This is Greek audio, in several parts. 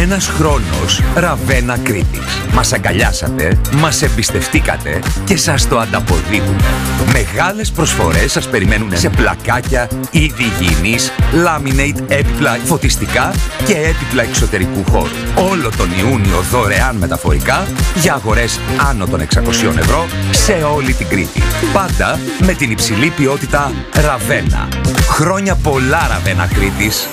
Ένας χρόνος Ραβένα Κρήτης. Μας αγκαλιάσατε, μας εμπιστευτήκατε και σας το ανταποδίδουμε. Μεγάλες προσφορές σας περιμένουν σε πλακάκια, είδη υγιεινής, laminate, έπιπλα φωτιστικά και έπιπλα εξωτερικού χώρου. Όλο τον Ιούνιο δωρεάν μεταφορικά για αγορές άνω των 600 ευρώ σε όλη την Κρήτη. Πάντα με την υψηλή ποιότητα Ραβένα. Χρόνια πολλά Ραβένα Κρήτης.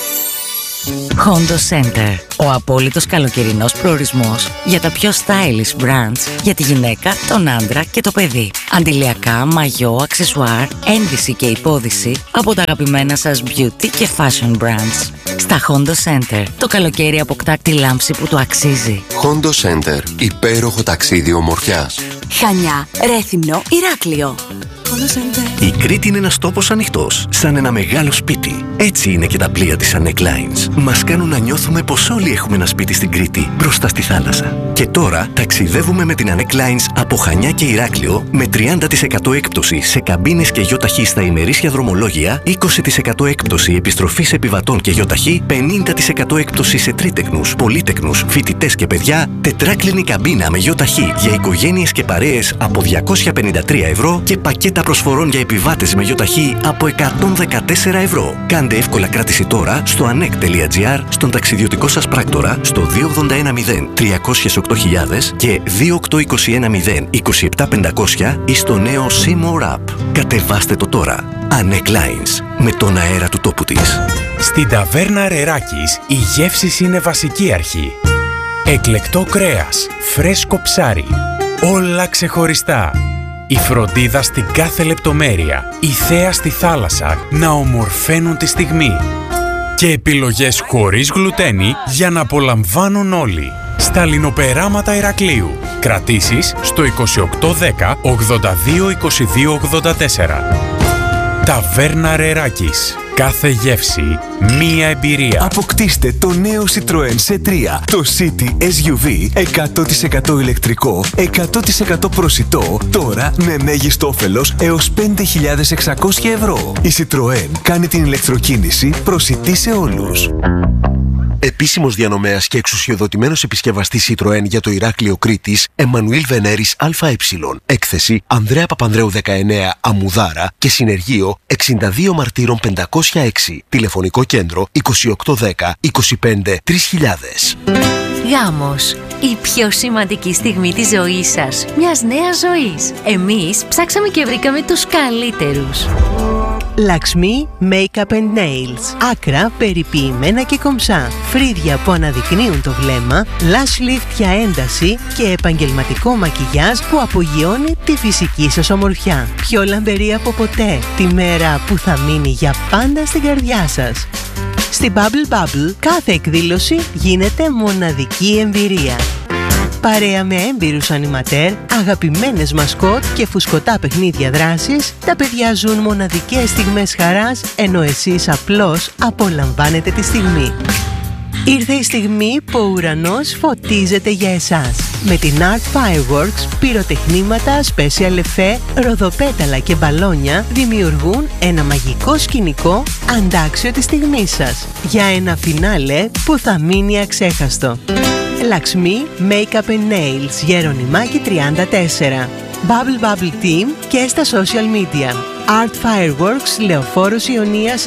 Hondo Center. Ο απόλυτος καλοκαιρινός προορισμός για τα πιο stylish brands για τη γυναίκα, τον άντρα και το παιδί. Αντιλιακά, μαγιό, αξεσουάρ, ένδυση και υπόδυση από τα αγαπημένα σας beauty και fashion brands. Στα Hondo Center το καλοκαίρι αποκτά τη λάμψη που του αξίζει. Hondo Center. Υπέροχο ταξίδι ομορφιάς. Χανιά, Ρέθυμνο, Ηράκλειο. Η Κρήτη είναι ένας τόπος ανοιχτός, σαν ένα μεγάλο σπίτι. Έτσι είναι και τα πλοία της Anek Lines. Μας κάνουν να νιώθουμε πως όλοι έχουμε ένα σπίτι στην Κρήτη, μπροστά στη θάλασσα. Και τώρα ταξιδεύουμε με την Anek Lines από Χανιά και Ηράκλειο με 30% έκπτωση σε καμπίνες και γιοταχή στα ημερήσια δρομολόγια, 20% έκπτωση επιστροφής επιβατών και γιοταχή, 50% έκπτωση σε τρίτεκνους, πολύτεκνους, φοιτητές και παιδιά, τετράκλινη καμπίνα με γιοταχή για οικογένειες και παρέες από 253 ευρώ και πακέτα προσφορών για επιβάτες με γιοταχή από 114 ευρώ. Κάντε εύκολα κράτηση τώρα στο anek.gr, στον ταξιδιωτικό σας πράκτορα, στο 2810 308.000 και 28210 27500 ή στο νέο Seymour App. Κατεβάστε το τώρα. Anek Lines, με τον αέρα του τόπου της. Στην ταβέρνα Ρεράκης η γεύση είναι βασική αρχή. Εκλεκτό κρέας, φρέσκο ψάρι, όλα ξεχωριστά. Η φροντίδα στην κάθε λεπτομέρεια, η θέα στη θάλασσα να ομορφαίνουν τη στιγμή. Και επιλογές χωρίς γλουτένι για να απολαμβάνουν όλοι. Στα λινοπεράματα Ηρακλείου. Κρατήσεις στο 2810 82 22 84. Ταβέρνα Ρεράκης. Κάθε γεύση, μία εμπειρία. Αποκτήστε το νέο Citroën C3, το City SUV, 100% ηλεκτρικό, 100% προσιτό, τώρα με μέγιστο όφελος έως 5.600 ευρώ. Η Citroën κάνει την ηλεκτροκίνηση προσιτή σε όλους. Επίσημος διανομέας και εξουσιοδοτημένος επισκευαστής Citroën για το Ηράκλειο Κρήτης, Εμμανουήλ Βενέρης ΑΕ. Έκθεση Ανδρέα Παπανδρέου 19, Αμμουδάρα και συνεργείο 62 Μαρτύρων 506. Τηλεφωνικό κέντρο 2810 25 3000. Γάμος. Η πιο σημαντική στιγμή της ζωής σας. Μιας νέας ζωής. Εμείς ψάξαμε και βρήκαμε τους καλύτερους. Lakshmi Makeup and Nails. Άκρα περιποιημένα και κομψά. Φρύδια που αναδεικνύουν το βλέμμα, lash lift για ένταση και επαγγελματικό μακιγιάζ που απογειώνει τη φυσική σας ομορφιά. Πιο λαμπερή από ποτέ. Τη μέρα που θα μείνει για πάντα στην καρδιά σας. Στην Bubble Bubble κάθε εκδήλωση γίνεται μοναδική εμπειρία. Παρέα με έμπειρους ανιματέρ, αγαπημένες μασκότ και φουσκωτά παιχνίδια δράσης, τα παιδιά ζουν μοναδικές στιγμές χαράς, ενώ εσείς απλώς απολαμβάνετε τη στιγμή. Ήρθε η στιγμή που ο ουρανός φωτίζεται για εσάς. Με την Art Fireworks, πυροτεχνήματα, special effect, ροδοπέταλα και μπαλόνια δημιουργούν ένα μαγικό σκηνικό αντάξιο της στιγμής σας. Για ένα φινάλε που θα μείνει αξέχαστο. Lakshmi Makeup and Nails, Γερονιμάκη 34. Bubble Bubble Team και στα social media. Art Fireworks, Λεωφόρος Ιωνίας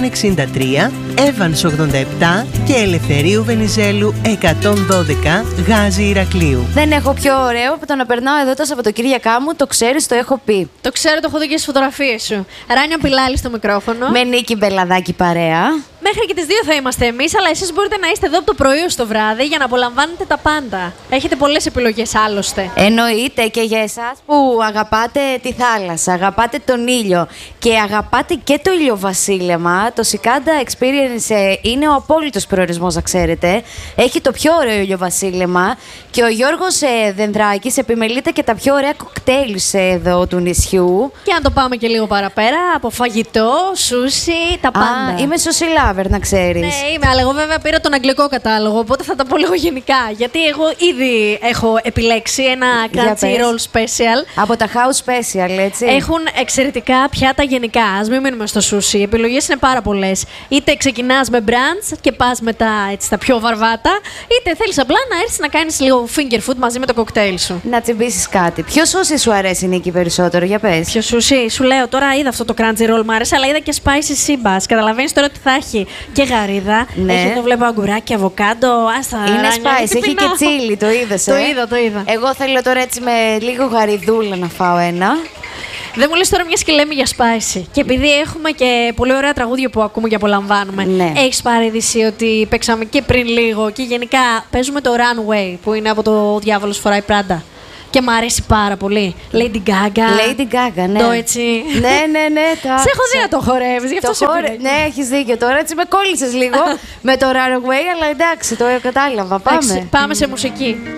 163, Evans 87 και Ελευθερίου Βενιζέλου 112, Γάζη Ηρακλείου. Δεν έχω πιο ωραίο από το να περνάω εδώ τα Σαββατοκύριακά μου, το ξέρεις, το έχω πει. Το ξέρω, το έχω δει και στις φωτογραφίες σου. Ράνια Πιλάλη στο μικρόφωνο. Με Νίκη Μπελαδάκη παρέα. Μέχρι και τις 2 θα είμαστε εμείς, αλλά εσείς μπορείτε να είστε εδώ από το πρωί ως το βράδυ για να απολαμβάνετε τα πάντα. Έχετε πολλές επιλογές άλλωστε. Εννοείται, και για εσάς που αγαπάτε τη θάλασσα, αγαπάτε τον ήλιο και αγαπάτε και το ηλιοβασίλεμα, το Cicada Experience είναι ο απόλυτος προορισμός, να ξέρετε. Έχει το πιο ωραίο ηλιοβασίλεμα και ο Γιώργος Δενδράκης επιμελείται και τα πιο ωραία κοκτέιλ εδώ του νησιού. Και αν το πάμε και λίγο παραπέρα, από φαγητό, σούσι, τα πάντα. Είμαι σουσι lover. lover, να ξέρεις. Ναι, είμαι, αλλά εγώ βέβαια πήρα τον αγγλικό κατάλογο, οπότε θα τα πω λίγο γενικά. Γιατί εγώ ήδη έχω επιλέξει ένα Crunchyroll special. Από τα house special, έτσι. Έχουν εξαιρετικά πιάτα γενικά. Ας μην μείνουμε στο σούσι. Οι επιλογές είναι πάρα πολλές. Είτε ξεκινάς με brunch και πας μετά έτσι, στα πιο βαρβάτα, είτε θέλεις απλά να έρθεις να κάνεις λίγο finger food μαζί με το κοκτέιλ σου. Να τσιμπήσεις κάτι. Ποιο σούσι σου αρέσει, Νίκη, περισσότερο, για πες. Ποιο σούσι, σου λέω τώρα, είδα αυτό το Crunchyroll μου άρεσε, αλλά είδα και spicy sea bass. Καταλαβαίνεις τώρα ότι θα έχει και γαρίδα. Ναι. Έχει εδώ βλέπω αγκουράκι, αβοκάντο. Άστα, Είναι spicy, έχει και τσίλι, το είδες. Το είδα. Εγώ θέλω τώρα έτσι με λίγο γαριδούλα να φάω ένα. Δεν μου λες τώρα μια και λέμε για spicy. Και επειδή έχουμε και πολύ ωραία τραγούδια που ακούμε και απολαμβάνουμε, ναι. Έχεις πάρει είδηση ότι παίξαμε και πριν λίγο και γενικά παίζουμε το Runway που είναι από το Διάβολος φοράει Πράντα. Και μου αρέσει πάρα πολύ. Lady Gaga, ναι. Το έτσι. Ναι. Σε έχω δει να το χορεύεις, γι' αυτό σε πήρα. Ναι, έχεις δίκιο. Τώρα έτσι με κόλλησες λίγο με το Runaway, αλλά εντάξει, το κατάλαβα. Πάμε. Πάμε σε μουσική.